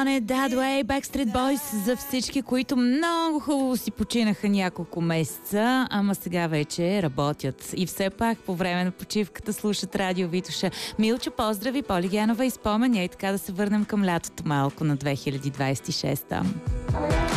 On It That Way, Backstreet Boys, за всички, които много хубаво си починаха няколко месеца, ама сега вече работят. И все пак по време на почивката слушат Радио Витоша. Милчо, поздрави, Поли Генова и споменя и така да се върнем към лятото малко на 2026-та.